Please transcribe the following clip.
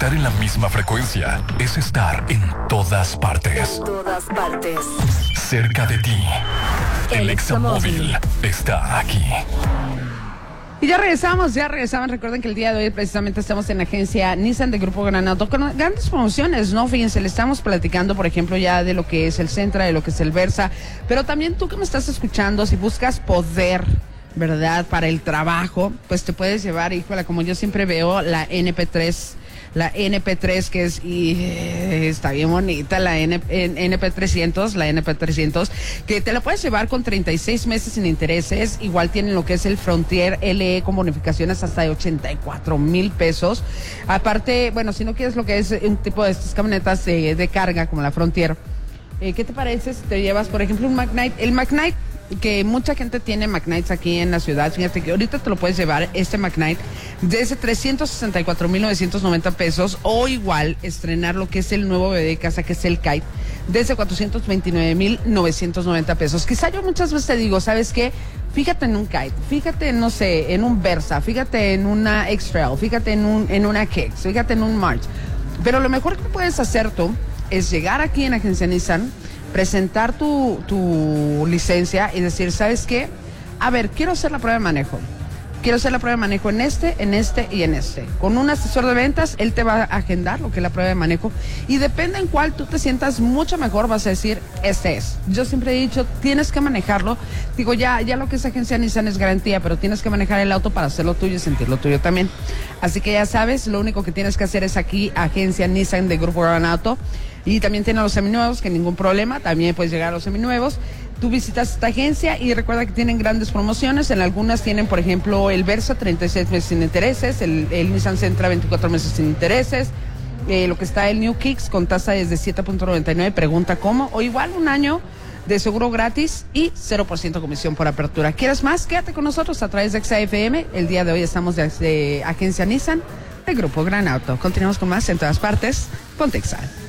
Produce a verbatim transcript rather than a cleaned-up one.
Estar en la misma frecuencia es estar en todas partes. En todas partes. Cerca de ti. El, El Examóvil está aquí. Y ya regresamos, ya regresamos. Recuerden que el día de hoy precisamente estamos en la agencia Nissan de Grupo Gran Auto con grandes promociones, ¿no? Fíjense, le estamos platicando, por ejemplo, ya de lo que es el Sentra, de lo que es el Versa, pero también tú que me estás escuchando, si buscas poder, ¿verdad? Para el trabajo, pues te puedes llevar, híjole, como yo siempre veo, la N P tres. La N P tres, que es, y eh, está bien bonita, la N, N P trescientos, la N P trescientos, que te la puedes llevar con treinta y seis meses sin intereses. Igual tienen lo que es el Frontier L E con bonificaciones hasta de ochenta y cuatro mil pesos. Aparte, bueno, si no quieres lo que es un tipo de estas camionetas de, de carga como la Frontier, eh, ¿qué te parece si te llevas, por ejemplo, un McKnight? El McKnight, que mucha gente tiene McKnights aquí en la ciudad, fíjate que ahorita te lo puedes llevar, este McKnight, desde trescientos sesenta y cuatro mil novecientos noventa pesos, o igual estrenar lo que es el nuevo bebé de casa, que es el Kite, desde cuatrocientos veintinueve mil novecientos noventa pesos. Quizá yo muchas veces te digo, ¿sabes qué? Fíjate en un Kite, fíjate, no sé, en un Versa, fíjate en una X-Trail, fíjate en, un, en una Kicks, fíjate en un March, pero lo mejor que puedes hacer tú es llegar aquí en Agencia Nissan, presentar tu, tu licencia y decir, ¿sabes qué? A ver, quiero hacer la prueba de manejo. Quiero hacer la prueba de manejo en este, en este y en este. Con un asesor de ventas, él te va a agendar lo que es la prueba de manejo. Y depende en cuál tú te sientas mucho mejor, vas a decir, este es. Yo siempre he dicho, tienes que manejarlo. Digo, ya, ya lo que es Agencia Nissan es garantía, pero tienes que manejar el auto para hacerlo tuyo y sentirlo tuyo también. Así que ya sabes, lo único que tienes que hacer es aquí, Agencia Nissan de Grupo Gran Auto. Y también tienen los seminuevos, que ningún problema, también puedes llegar a los seminuevos. Tú visitas esta agencia y recuerda que tienen grandes promociones. En algunas tienen, por ejemplo, el Versa, treinta y seis meses sin intereses, el, el Nissan Sentra, veinticuatro meses sin intereses, eh, lo que está el New Kicks con tasa desde siete punto noventa y nueve, pregunta cómo, o igual un año de seguro gratis y cero por ciento comisión por apertura. ¿Quieres más? Quédate con nosotros a través de X A F M. El día de hoy estamos de, de Agencia Nissan de Grupo Gran Auto. Continuamos con más en todas partes. Ponte X A.